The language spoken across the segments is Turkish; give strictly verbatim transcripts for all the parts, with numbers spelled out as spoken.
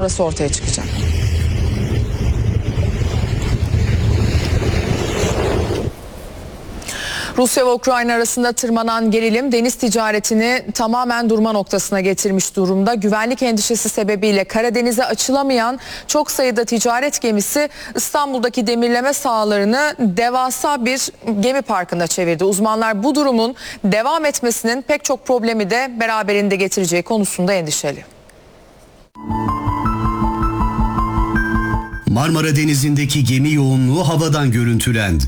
sonrası ortaya çıkacak. Rusya ve Ukrayna arasında tırmanan gerilim deniz ticaretini tamamen durma noktasına getirmiş durumda. Güvenlik endişesi sebebiyle Karadeniz'e açılamayan çok sayıda ticaret gemisi İstanbul'daki demirleme sahalarını devasa bir gemi parkına çevirdi. Uzmanlar bu durumun devam etmesinin pek çok problemi de beraberinde getireceği konusunda endişeli. Marmara Denizi'ndeki gemi yoğunluğu havadan görüntülendi.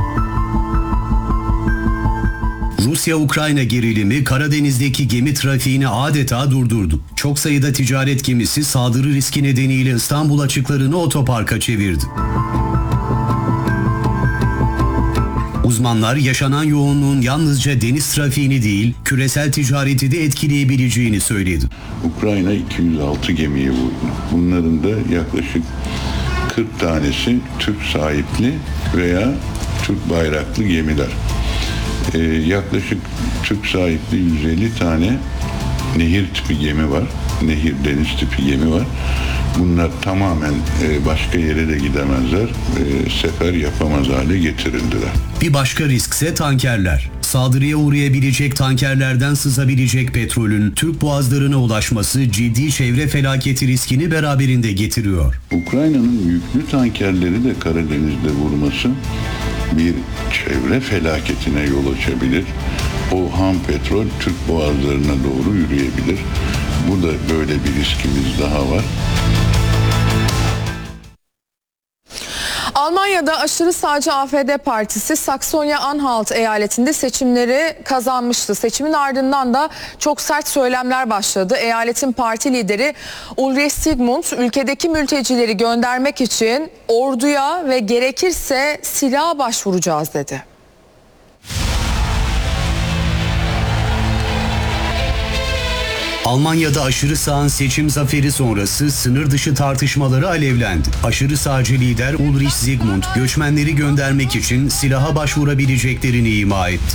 Rusya-Ukrayna gerilimi Karadeniz'deki gemi trafiğini adeta durdurdu. Çok sayıda ticaret gemisi saldırı riski nedeniyle İstanbul açıklarını otoparka çevirdi. Uzmanlar yaşanan yoğunluğun yalnızca deniz trafiğini değil, küresel ticareti de etkileyebileceğini söyledi. Ukrayna iki yüz altı gemiyi vurdu. Bunların da yaklaşık kırk tanesi Türk sahipli veya Türk bayraklı gemiler. Ee, yaklaşık Türk sahipli yüz elli tane nehir tipi gemi var. Nehir deniz tipi gemi var. Bunlar tamamen e, başka yere de gidemezler. E, sefer yapamaz hale getirildiler. Bir başka riskse tankerler. Saldırıya uğrayabilecek tankerlerden sızabilecek petrolün Türk boğazlarına ulaşması ciddi çevre felaketi riskini beraberinde getiriyor. Ukrayna'nın yüklü tankerleri de Karadeniz'de vurması bir çevre felaketine yol açabilir. O ham petrol Türk boğazlarına doğru yürüyebilir. Bu da böyle bir riskimiz daha var. Almanya'da aşırı sağcı A F D partisi Saksonya-Anhalt eyaletinde seçimleri kazanmıştı. Seçimin ardından da çok sert söylemler başladı. Eyaletin parti lideri Ulrich Zygmunt ülkedeki mültecileri göndermek için orduya ve gerekirse silaha başvuracağız dedi. Almanya'da aşırı sağın seçim zaferi sonrası sınır dışı tartışmaları alevlendi. Aşırı sağcı lider Ulrich Zygmunt, göçmenleri göndermek için silaha başvurabileceklerini ima etti.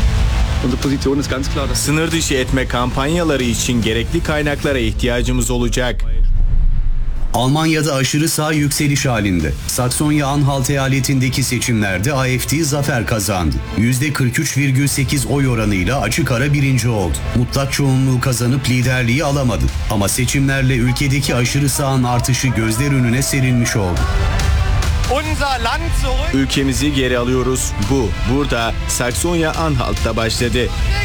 Sınır dışı etme kampanyaları için gerekli kaynaklara ihtiyacımız olacak. Almanya'da aşırı sağ yükseliş halinde. Saksonya-Anhalt eyaletindeki seçimlerde A F D zafer kazandı. yüzde kırk üç virgül sekiz oy oranıyla açık ara birinci oldu. Mutlak çoğunluğu kazanıp liderliği alamadı. Ama seçimlerle ülkedeki aşırı sağın artışı gözler önüne serilmiş oldu. Ülkemizi geri alıyoruz. Bu, burada Saksonya-Anhalt'ta başladı.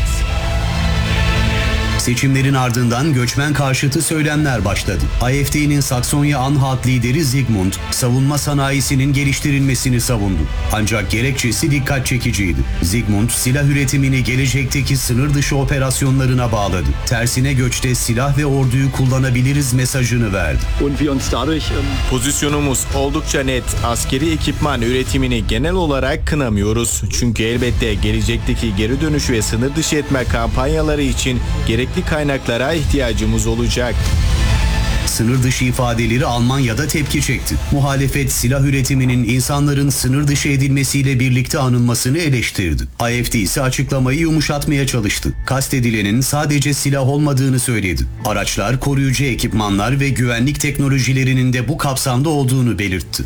Seçimlerin ardından göçmen karşıtı söylemler başladı. A F D'nin Saksonya-Anhalt lideri Zygmunt, savunma sanayisinin geliştirilmesini savundu. Ancak gerekçesi dikkat çekiciydi. Zygmunt, silah üretimini gelecekteki sınır dışı operasyonlarına bağladı. Tersine göçte silah ve orduyu kullanabiliriz mesajını verdi. Pozisyonumuz oldukça net. Askeri ekipman üretimini genel olarak kınamıyoruz. Çünkü elbette gelecekteki geri dönüş ve sınır dışı etme kampanyaları için gerekli kaynaklara ihtiyacımız olacak. Sınır dışı ifadeleri Almanya'da tepki çekti. Muhalefet silah üretiminin insanların sınır dışı edilmesiyle birlikte anılmasını eleştirdi. A F D ise açıklamayı yumuşatmaya çalıştı. Kastedilenin sadece silah olmadığını söyledi. Araçlar, koruyucu ekipmanlar ve güvenlik teknolojilerinin de bu kapsamda olduğunu belirtti.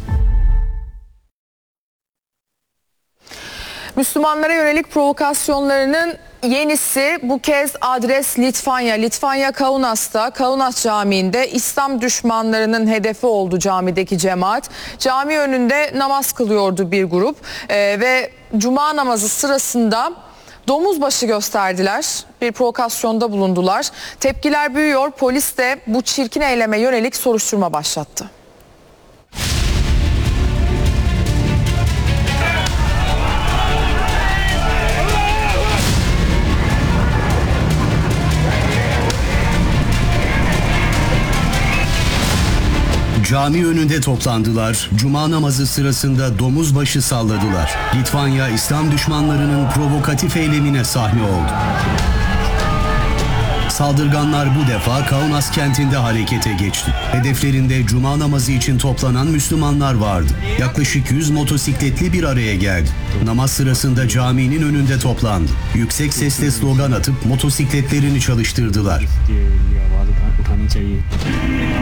Müslümanlara yönelik provokasyonlarının yenisi bu kez adres Litvanya. Litvanya Kaunas'ta, Kaunas Camii'nde İslam düşmanlarının hedefi oldu camideki cemaat. Cami önünde namaz kılıyordu bir grup ee, ve cuma namazı sırasında domuz başı gösterdiler. Bir provokasyonda bulundular. Tepkiler büyüyor. Polis de bu çirkin eyleme yönelik soruşturma başlattı. Cami önünde toplandılar, cuma namazı sırasında domuz başı salladılar. Litvanya, İslam düşmanlarının provokatif eylemine sahne oldu. Saldırganlar bu defa Kaunas kentinde harekete geçti. Hedeflerinde cuma namazı için toplanan Müslümanlar vardı. Yaklaşık yüz motosikletli bir araya geldi. Namaz sırasında caminin önünde toplandı. Yüksek sesle slogan atıp motosikletlerini çalıştırdılar.